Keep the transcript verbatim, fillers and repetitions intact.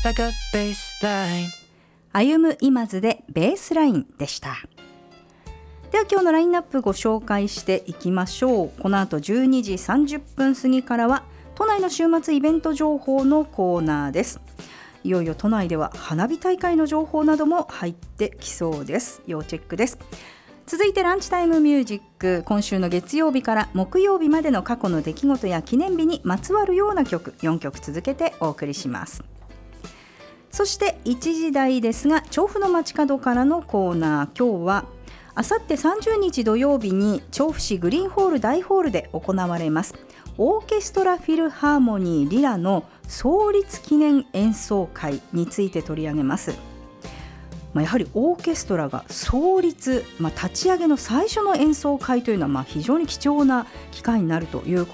like a bass line。 歩む今津でベースラインでした。では今日のラインナップご紹介していきましょう。この後じゅうにじさんじゅっぷん過ぎからは都内の週末イベント情報のコーナーです。いよいよ都内では花火大会の情報なども入ってきそうです。要チェックです。続いてランチタイムミュージック、今週の月曜日から木曜日までの過去の出来事や記念日にまつわるような曲よんきょく続けてお送りします。そしていちじ台ですが、調布の街角からのコーナー、今日はあさってさんじゅうにち土曜日に調布市グリーンホール大ホールで行われますオーケストラフィルハーモニーリラの創立記念演奏会について取り上げます。まあ、やはりオーケストラが創立、まあ、立ち上げの最初の演奏会というのはまあ非常に貴重な機会になるという